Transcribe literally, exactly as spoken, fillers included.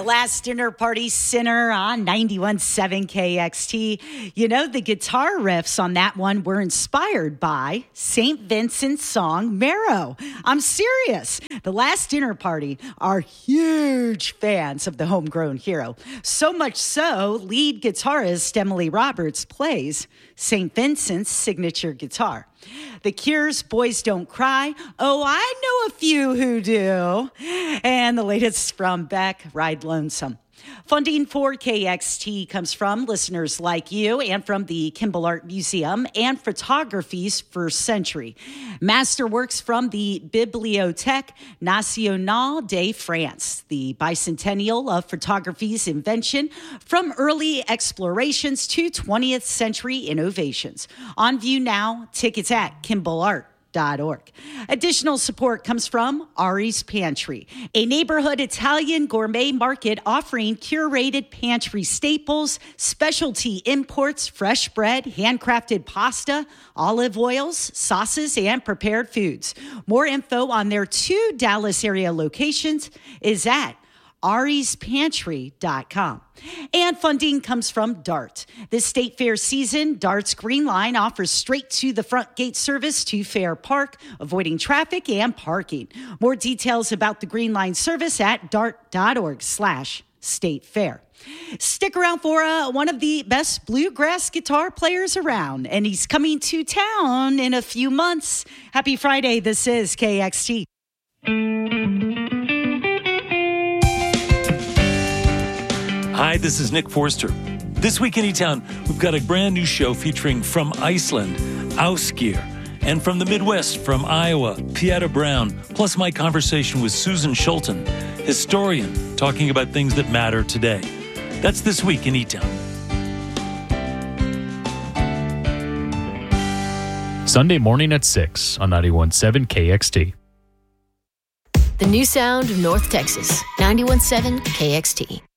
Last Dinner Party Sinner on ninety-one point seven K X T. You know, the guitar riffs on that one were inspired by Saint Vincent's song, Marrow. I'm serious. The Last Dinner Party are huge fans of the homegrown hero. So much so, lead guitarist Emily Roberts plays Saint Vincent's signature guitar. The Cure's Boys Don't Cry. Oh, I know a few who do. And the latest from Beck, Ride Lonesome. Funding for K X T comes from listeners like you and from the Kimball Art Museum and Photography's First Century. Masterworks from the Bibliothèque Nationale de France, the bicentennial of photography's invention, from early explorations to twentieth century innovations. On view now, tickets at Kimball Art. Org. Additional support comes from Ari's Pantry, a neighborhood Italian gourmet market offering curated pantry staples, specialty imports, fresh bread, handcrafted pasta, olive oils, sauces, and prepared foods. More info on their two Dallas area locations is at aries pantry dot com. And funding comes from DART. This state fair season, DART's Green Line offers straight to the front gate service to Fair Park, avoiding traffic and parking. More details about the Green Line service at dart.org slash state fair. Stick around for uh, one of the best bluegrass guitar players around, and he's coming to town in a few months. Happy Friday. This is K X T. Hi, this is Nick Forster. This week in E-Town, we've got a brand new show featuring from Iceland, Ásgeir, and from the Midwest, from Iowa, Pieta Brown, plus my conversation with Susan Schulten, historian, talking about things that matter today. That's this week in E-Town. Sunday morning at six on ninety-one point seven K X T. The new sound of North Texas, ninety-one point seven K X T.